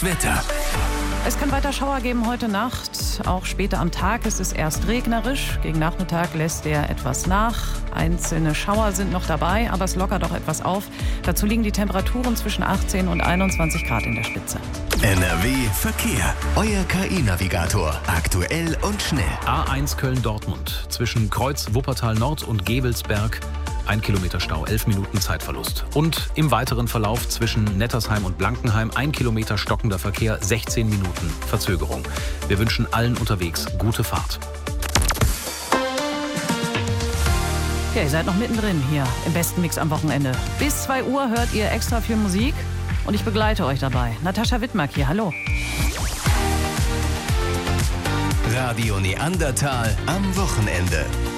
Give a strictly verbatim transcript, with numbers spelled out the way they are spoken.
Wetter. Es kann weiter Schauer geben heute Nacht. Auch später am Tag ist es erst regnerisch. Gegen Nachmittag lässt er etwas nach. Einzelne Schauer sind noch dabei, aber es lockert auch etwas auf. Dazu liegen die Temperaturen zwischen achtzehn und einundzwanzig Grad in der Spitze. N R W Verkehr. Euer K I-Navigator. Aktuell und schnell. A eins Köln-Dortmund. Zwischen Kreuz Wuppertal Nord und Gebelsberg. Ein Kilometer Stau, elf Minuten Zeitverlust. Und im weiteren Verlauf zwischen Nettersheim und Blankenheim ein Kilometer stockender Verkehr, sechzehn Minuten Verzögerung. Wir wünschen allen unterwegs gute Fahrt. Ja, ihr seid noch mittendrin hier im besten Mix am Wochenende. Bis zwei Uhr hört ihr extra viel Musik und ich begleite euch dabei. Natascha Wittmark hier, hallo. Radio Neandertal am Wochenende.